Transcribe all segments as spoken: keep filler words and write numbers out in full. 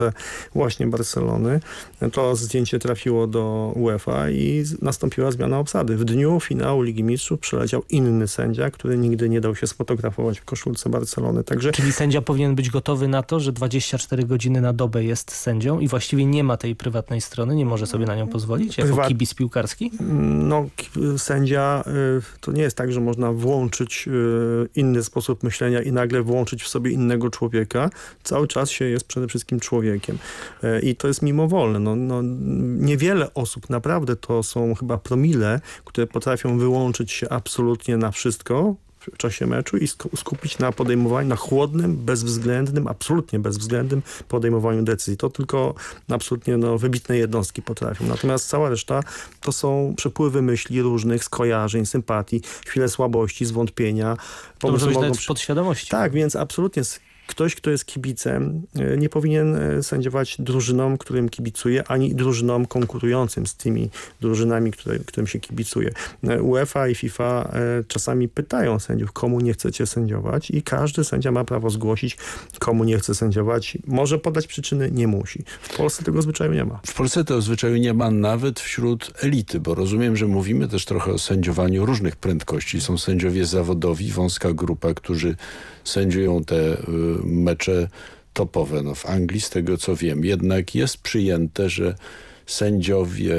właśnie Barcelony. To zdjęcie trafiło do UEFA i nastąpiła zmiana obsady. W dniu finału Ligi Mistrzów przyleciał inny sędzia, który nigdy nie dał się sfotografować w koszulce Barcelony. Także... Czyli sędzia powinien być gotowy na to, że dwadzieścia cztery godziny na dobę jest sędzią i właściwie nie ma tej prywatnej strony, nie może sobie na nią pozwolić jako Prywat... kibic piłkarski? No, sędzia to nie jest tak, że można włączyć inny sposób myślenia i nagle włączyć w sobie innego człowieka. Cały czas się jest przede wszystkim człowiekiem. I to jest mimowolne. No, no, niewiele osób, naprawdę to są chyba promile, które potrafią wyłączyć się absolutnie na wszystko w czasie meczu i skupić na podejmowaniu, na chłodnym, bezwzględnym, absolutnie bezwzględnym podejmowaniu decyzji. To tylko absolutnie no, wybitne jednostki potrafią. Natomiast cała reszta to są przepływy myśli różnych, skojarzeń, sympatii, chwile słabości, zwątpienia. To może być mogą... nawet z podświadomości. Tak, więc absolutnie ktoś, kto jest kibicem, nie powinien sędziować drużynom, którym kibicuje, ani drużynom konkurującym z tymi drużynami, które, którym się kibicuje. UEFA i FIFA czasami pytają sędziów, komu nie chcecie sędziować i każdy sędzia ma prawo zgłosić, komu nie chce sędziować. Może podać przyczyny, nie musi. W Polsce tego zwyczaju nie ma. W Polsce tego zwyczaju nie ma nawet wśród elity, bo rozumiem, że mówimy też trochę o sędziowaniu różnych prędkości. Są sędziowie zawodowi, wąska grupa, którzy sędziują te y, mecze topowe. No, w Anglii, z tego co wiem, jednak jest przyjęte, że sędziowie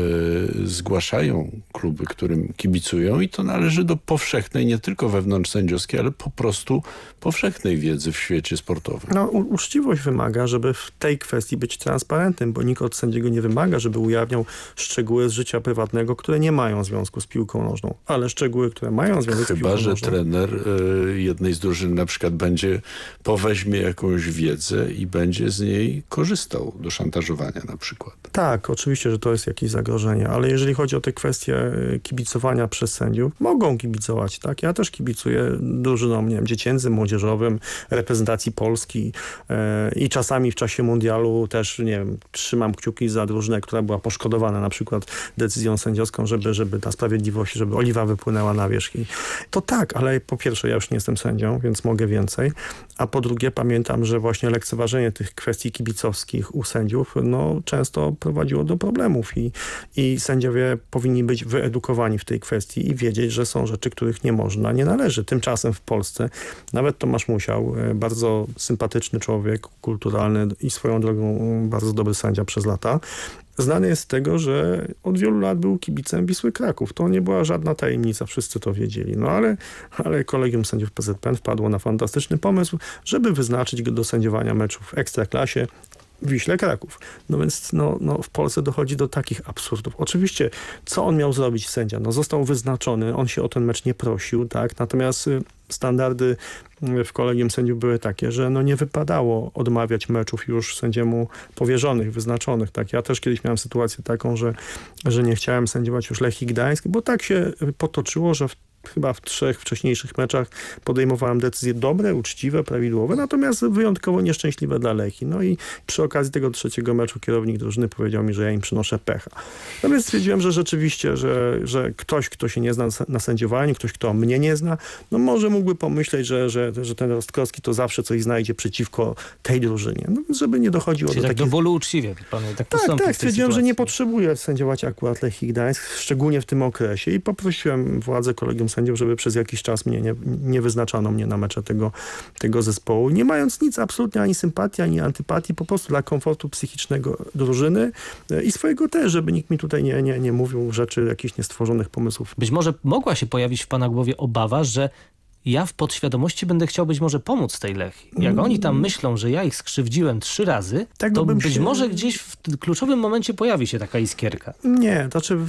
y, zgłaszają kluby, którym kibicują i to należy do powszechnej, nie tylko wewnątrzsędziowskiej, ale po prostu powszechnej wiedzy w świecie sportowym. No, u- uczciwość wymaga, żeby w tej kwestii być transparentnym, bo nikt od sędziego nie wymaga, żeby ujawniał szczegóły z życia prywatnego, które nie mają związku z piłką nożną, ale szczegóły, które mają związek Chyba, z piłką że nożną. trener y, jednej z drużyn na przykład będzie, poweźmie jakąś wiedzę i będzie z niej korzystał do szantażowania na przykład. Tak, oczywiście, że to jest jakieś zagrożenie, ale jeżeli chodzi o te kwestie kibicowania przez sędziów, mogą kibicować, tak? Ja też kibicuję drużynom, nie wiem, dziecięcym, młodzieżowym, reprezentacji Polski e, i czasami w czasie mundialu też, nie wiem, trzymam kciuki za drużynę, która była poszkodowana na przykład decyzją sędziowską, żeby, żeby ta sprawiedliwość, żeby oliwa wypłynęła na wierzch. I to tak, ale po pierwsze ja już nie jestem sędzią, więc mogę więcej, a po drugie pamiętam, że właśnie lekceważenie tych kwestii kibicowskich u sędziów, no często prowadziło do problemów i, i sędziowie powinni być wyedukowani w tej kwestii i wiedzieć, że są rzeczy, których nie można, nie należy. Tymczasem w Polsce nawet Tomasz Musiał, bardzo sympatyczny człowiek, kulturalny i swoją drogą bardzo dobry sędzia przez lata, znany jest z tego, że od wielu lat był kibicem Wisły Kraków. To nie była żadna tajemnica, wszyscy to wiedzieli. No ale, ale Kolegium Sędziów P Z P N wpadło na fantastyczny pomysł, żeby wyznaczyć go do sędziowania meczów w Ekstraklasie w Wiśle Kraków. No więc no, no, w Polsce dochodzi do takich absurdów. Oczywiście, co on miał zrobić sędzia? No został wyznaczony, on się o ten mecz nie prosił, tak? Natomiast y, standardy w Kolegium Sędziów były takie, że no nie wypadało odmawiać meczów już sędziemu powierzonych, wyznaczonych. Tak? Ja też kiedyś miałem sytuację taką, że, że nie chciałem sędziować już Lechii Gdańsk, bo tak się potoczyło, że w chyba w trzech wcześniejszych meczach podejmowałem decyzje dobre, uczciwe, prawidłowe, natomiast wyjątkowo nieszczęśliwe dla Lechii. No i przy okazji tego trzeciego meczu kierownik drużyny powiedział mi, że ja im przynoszę pecha. No więc stwierdziłem, że rzeczywiście, że, że ktoś, kto się nie zna na sędziowaniu, ktoś, kto mnie nie zna, no może mógłby pomyśleć, że, że, że ten Rostkowski to zawsze coś znajdzie przeciwko tej drużynie. No więc żeby nie dochodziło Czyli do tak takich... do bólu uczciwie pan tak Tak, tak, stwierdziłem, że nie potrzebuję sędziować akurat Lechii Gdańsk, szczególnie w tym okresie i poprosiłem władze Kolegium Sędziów, żeby przez jakiś czas mnie nie, nie wyznaczano mnie na mecze tego, tego zespołu, nie mając nic absolutnie ani sympatii, ani antypatii, po prostu dla komfortu psychicznego drużyny i swojego też, żeby nikt mi tutaj nie, nie, nie mówił rzeczy, jakichś niestworzonych pomysłów. Być może mogła się pojawić w pana głowie obawa, że ja w podświadomości będę chciał być może pomóc tej Lechii. Jak mm. oni tam myślą, że ja ich skrzywdziłem trzy razy, tak to być się... może gdzieś w kluczowym momencie pojawi się taka iskierka. Nie, to znaczy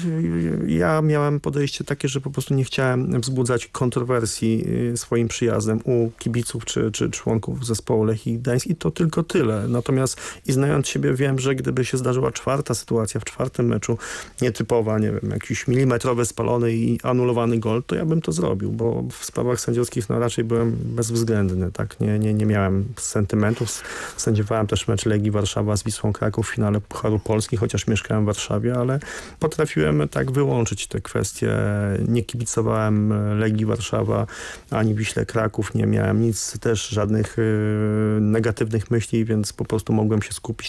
ja miałem podejście takie, że po prostu nie chciałem wzbudzać kontrowersji swoim przyjazdem u kibiców czy, czy członków zespołu Lechii Gdańsk i to tylko tyle. Natomiast i znając siebie wiem, że gdyby się zdarzyła czwarta sytuacja w czwartym meczu, nietypowa, nie wiem, jakiś milimetrowy spalony i anulowany gol, to ja bym to zrobił, bo w sprawach sędziowskich Polskich no raczej byłem bezwzględny, tak? Nie, nie, nie miałem sentymentów. Sędziowałem też mecz Legii Warszawa z Wisłą Kraków w finale Pucharu Polski, chociaż mieszkałem w Warszawie, ale potrafiłem tak wyłączyć te kwestie. Nie kibicowałem Legii Warszawa ani Wiśle Kraków, nie miałem nic, też żadnych yy, negatywnych myśli, więc po prostu mogłem się skupić